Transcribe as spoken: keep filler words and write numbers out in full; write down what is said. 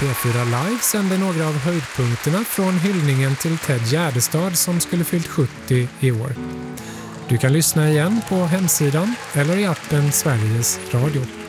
P fyra Live sänder några av höjdpunkterna från hyllningen till Ted Gärdestad som skulle fyllt sjuttio i år. Du kan lyssna igen på hemsidan eller i appen Sveriges Radio.